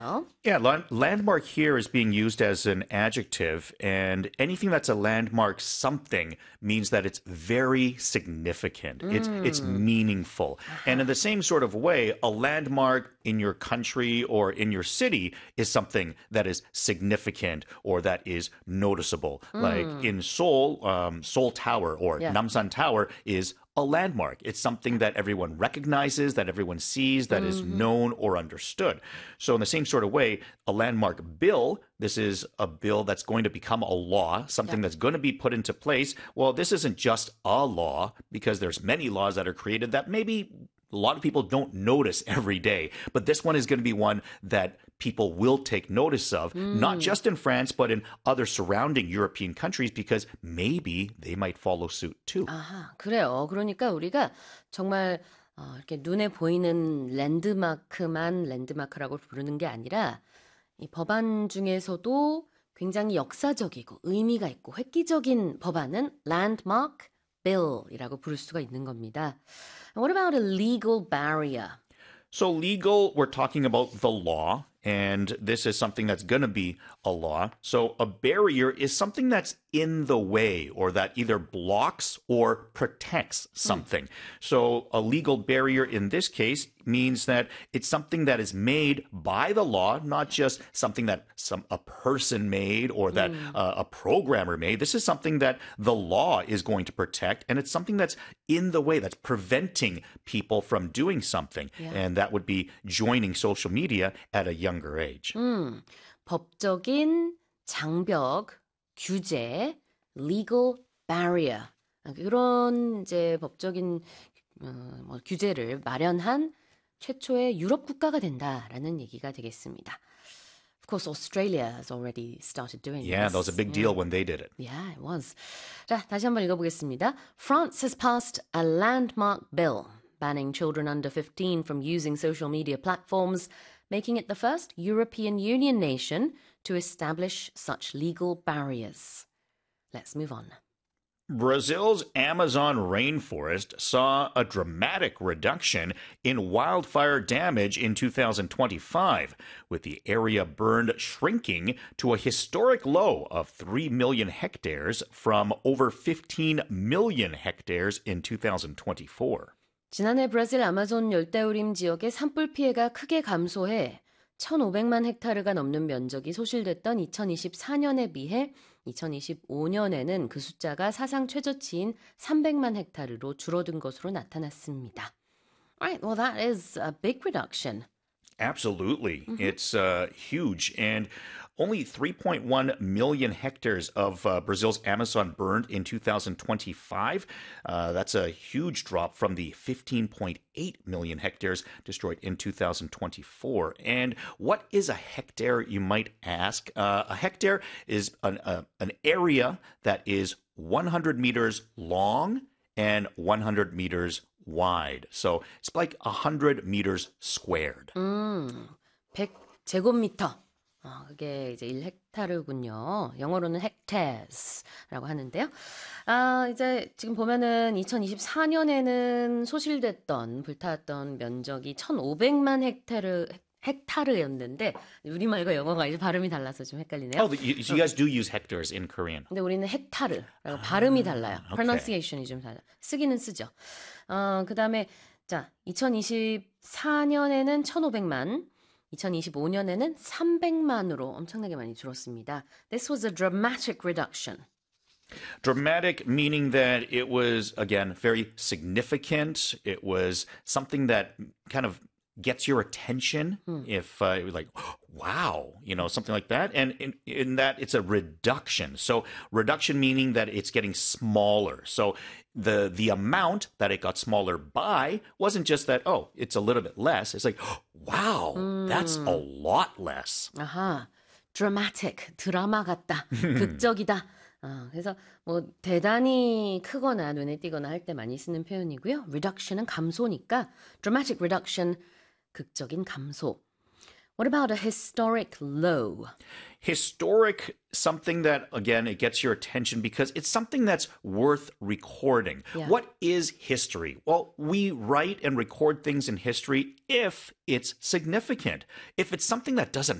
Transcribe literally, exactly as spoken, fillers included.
Yeah, land- landmark here is being used as an adjective, and anything that's a landmark something means that it's very significant. It's it's 음, meaningful. And in the same sort of way, a landmark in your country or in your city is something that is significant or that is noticeable. Like 음, in Seoul, um, Seoul Tower or yeah. Namsan Tower is a landmark. It's something that everyone recognizes, that everyone sees, that is 음, known or understood. So, in the same sort of way, a landmark bill, this is a bill that's going to become a law, yeah. something that's going to be put into place. Well, this isn't just a law because there's many laws that are created that maybe a lot of people don't notice every day. But this one is going to be one that people will take notice of, not 음, just in France, but in other surrounding European countries, because maybe they might follow suit too. 아하, 그래요. 그러니까 우리가 정말 어, 이렇게 눈에 보이는 랜드마크만 랜드마크라고 부르는 게 아니라 이 법안 중에서도 굉장히 역사적이고 의미가 있고 획기적인 법안은 landmark bill이라고 부를 수가 있는 겁니다. What about a legal barrier? So, legal, we're talking about the law, and this is something that's going to be a law. So, a barrier is something that's in the way or that either blocks or protects something. So, a legal barrier in this case means that it's something that is made by the law, not just something that some a person made or that uh, a programmer made. This is something that the law is going to protect, and it's something that's in the way, that's preventing people from doing something. Yeah. And that would be joining social media at a younger age. 음, 법적인 장벽, 규제, legal barrier. 그런 이제 법적인 어, 뭐 규제를 마련한 최초의 유럽 국가가 된다라는 얘기가 되겠습니다. Of course, Australia has already started doing Yeah, this. that was a big deal when they did it. Yeah, it was. 자, 다시 한번 읽어보겠습니다. France has passed a landmark bill banning children under fifteen from using social media platforms, making it the first European Union nation to establish such legal barriers. Let's move on. Brazil's Amazon rainforest saw a dramatic reduction in wildfire damage in two thousand twenty-five, with the area burned shrinking to a historic low of three million hectares from over fifteen million hectares in two thousand twenty-four. 지난해 브라질 아마존 열대우림 지역의 산불 피해가 크게 감소해 천오백만 헥타르가 넘는 면적이 소실됐던 이천이십사 년에 비해 이천이십오 년에는 그 숫자가 사상 최저치인 삼백만 헥타르로 줄어든 것으로 나타났습니다. Right, well that is a big reduction. Absolutely. It's uh, huge. And only three point one million hectares of uh, Brazil's Amazon burned in two thousand twenty-five. Uh, that's a huge drop from the fifteen point eight million hectares destroyed in two thousand twenty-four. And what is a hectare, you might ask? Uh, a hectare is an, uh, an area that is one hundred meters long and one hundred meters wide. So it's like one hundred meters squared. 음, 백 제곱미터. 어, 그게 이제 일 헥타르군요. 영어로는 hectares라고 하는데요. 아, 이제 지금 보면은 이천이십사 년에는 소실됐던, 불탔던 면적이 천오백만 헥타르, 헥타르였는데, 우리말과 영어가 이제 발음이 달라서 좀 헷갈리네요. Oh, you, you guys do use hectares in Korean. 근데 우리는 헥타르라고 발음이 달라요. 오케이. pronunciation이 좀 달라요. 쓰기는 쓰죠. 어, 그 다음에, 자, 이천이십사 년에는 천오백만, 이천이십오 년에는 삼백만으로 엄청나게 많이 줄었습니다. This was a dramatic reduction. Dramatic, meaning that it was, again, very significant. It was something that kind of gets your attention if uh, it was like, wow, you know, something like that. And in, in that, it's a reduction. So reduction meaning that it's getting smaller. So the the amount that it got smaller by wasn't just that, oh, it's a little bit less. It's like, wow, that's a lot less. 아하, dramatic, 드라마 같다, 극적이다. 어, 그래서 뭐 대단히 크거나 눈에 띄거나 할 때 많이 쓰는 표현이고요. reduction은 감소니까 dramatic reduction, 극적인 감소. What about a historic low? Historic, something that, again, it gets your attention because it's something that's worth recording. Yeah. What is history? Well, we write and record things in history if it's significant. If it's something that doesn't